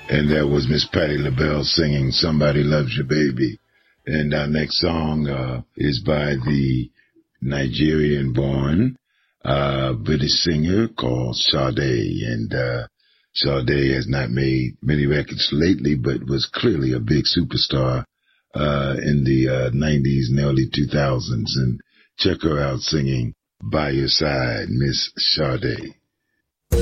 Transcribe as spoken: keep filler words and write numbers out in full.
And that was Miss Patti LaBelle singing Somebody Loves Your Baby. And our next song uh, is by the Nigerian-born uh, British singer called Sade. And uh, Sade has not made many records lately, but was clearly a big superstar uh, in the uh, nineties and early two thousands. And check her out singing By Your Side, Miss Sade.